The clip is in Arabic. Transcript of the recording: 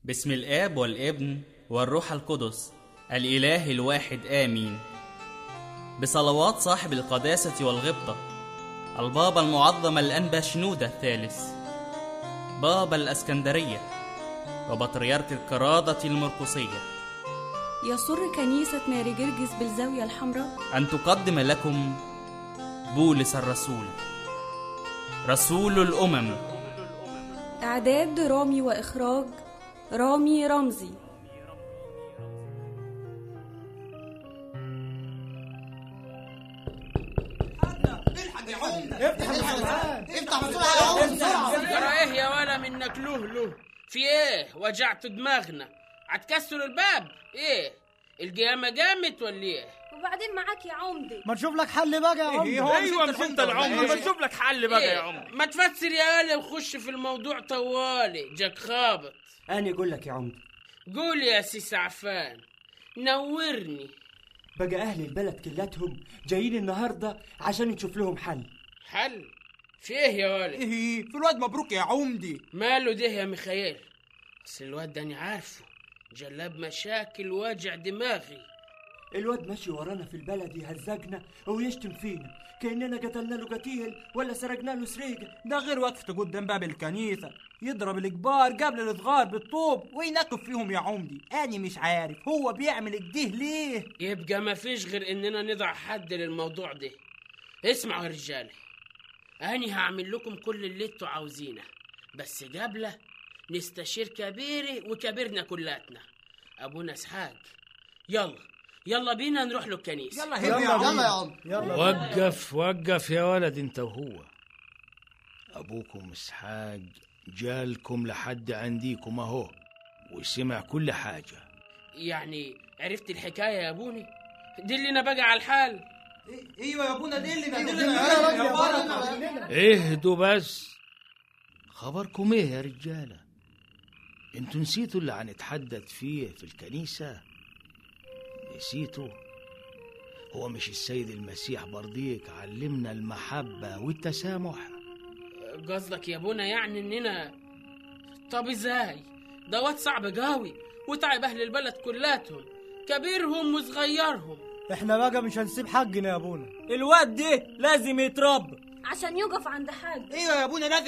باسم الآب والابن والروح القدس الإله الواحد آمين. بصلوات صاحب القداسة والغبطة البابا المعظم الأنبا شنودة الثالث بابا الأسكندرية وبطريرك القرادة المرقسية، يسر كنيسة ماري جرجس بالزاوية الحمراء أن تقدم لكم بولس الرسول رسول الأمم. إعداد درامي وإخراج رامي رمزي. ترى ايه يا ولا منك له في ايه؟ وجعت دماغنا، هتكسر الباب ايه؟ القيامة قامت ولا ايه؟ وبعدين معاك يا عمدي، ما نشوف لك حل بقى يا عمدي. ايوه مش انت العمدي، ما نشوف لك حل بقى يا عمدي. ما تفسر يا ولا وخش في الموضوع طوالي جاك خابط. انا اقول لك يا عمدي. قول يا سي سعفان، نورني. بقى اهل البلد كلاتهم جايين النهارده عشان نشوف لهم حل. حل؟ في ايه يا ولد؟ ايه في الواد مبروك يا عمدي. ماله ده يا ميخائيل؟ بس الواد ده انا عارفه جلاب مشاكل واجع دماغي. الواد ماشي ورانا في البلد يهزقنا ويشتم فينا كأننا قتلنا له قتيل ولا سرقنا له سرقة. ده غير وقفته قدام باب الكنيسة يضرب الكبار قبل الصغار بالطوب وينكف فيهم يا عمدي. أنا مش عارف هو بيعمل كده ليه. يبقى ما فيش غير اننا نضع حد للموضوع ده. اسمعوا يا رجاله، أنا هعمل لكم كل اللي انتوا عاوزينه، بس قبله نستشير كبيري وكبيرنا كلاتنا أبونا اسحاق. يلا بينا نروح له الكنيسة. يلا يا عم. وقف يا ولد انت وهو. ابوكم اسحاق جالكم لحد عنديكم اهو وسمع كل حاجة. يعني عرفت الحكاية يا ابوني؟ دلنا بقى على الحال. ايوه يا ابونا دلنا. اهدوا بس. خبركم ايه يا رجالة؟ انتوا نسيتوا اللي هنتحدث فيه في الكنيسة؟ نسيتوا؟ هو مش السيد المسيح برضيك علمنا المحبة والتسامح؟ قصدك يا ابونا يعني اننا؟ طب ازاي؟ ده واد صعب قوي وتعب اهل البلد كلاتهم، كبيرهم وصغيرهم. احنا بقى مش هنسيب حقنا يا ابونا. الواد ده لازم يتربى عشان يقف عند حاجة. ايوه يا ابونا لازم